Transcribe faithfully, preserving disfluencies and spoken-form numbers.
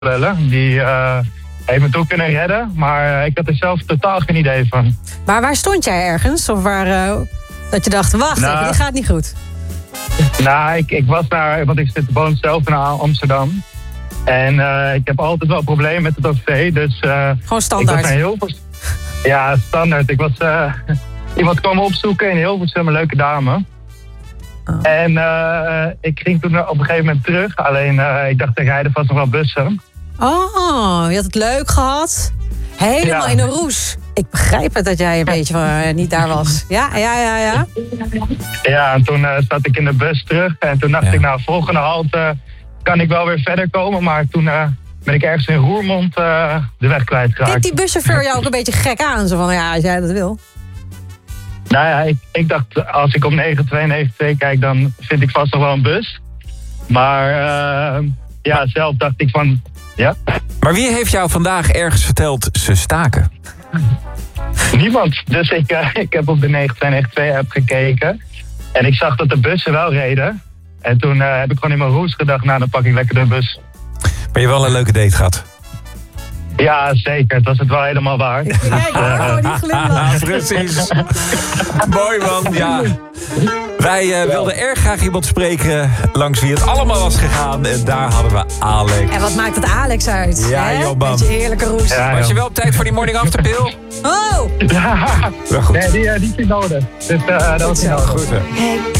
lullen. Die uh, heeft me toen kunnen redden, maar uh, ik had er zelf totaal geen idee van. Maar waar stond jij ergens? Of waar uh, dat je dacht, wacht nou, even, dit gaat niet goed? Nou, ik, ik was daar, want ik zit woon zelf in Amsterdam. En uh, ik heb altijd wel problemen met het O V, dus... Uh, Gewoon standaard? Ik was naar Hilversum. Ja, standaard. Ik was... Uh, iemand kwam me opzoeken in Hilversum, een leuke dame. Oh. En uh, ik ging toen op een gegeven moment terug. Alleen, uh, ik dacht, er rijden vast nog wel bussen. Oh, je had het leuk gehad. Helemaal ja. in een roes. Ik begrijp het dat jij een beetje uh, niet daar was. Ja, ja, ja, ja. Ja, en toen uh, zat ik in de bus terug. En toen dacht ja. ik, nou, volgende halte kan ik wel weer verder komen. Maar toen uh, ben ik ergens in Roermond uh, de weg kwijtgeraakt. Kijk die buschauffeur jou ook een beetje gek aan? Zo van, ja, als jij dat wil. Nou ja, ik, ik dacht, als ik op negen twee negen twee kijk, dan vind ik vast nog wel een bus. Maar uh, ja, zelf dacht ik van, ja. Maar wie heeft jou vandaag ergens verteld, ze staken? Niemand. Dus ik, uh, ik heb op de negen twee negen twee app gekeken. En ik zag dat de bussen wel reden. En toen uh, heb ik gewoon in mijn roes gedacht, nou dan pak ik lekker de bus. Maar je wel een leuke date gehad? Ja, zeker. Het was het wel helemaal waar. Kijk, oh, die glimlach. Precies. Mooi man, ja. Wij uh, wilden erg graag iemand spreken langs wie het allemaal was gegaan. En daar hadden we Alex. En wat maakt het Alex uit? Ja, joh, man. Beetje heerlijke roes. Ja, was je wel op tijd voor die morning after pill? Oh! Ja, wel goed. Nee, die, die is niet nodig. Dus uh, dat was niet nodig. Goed, hè.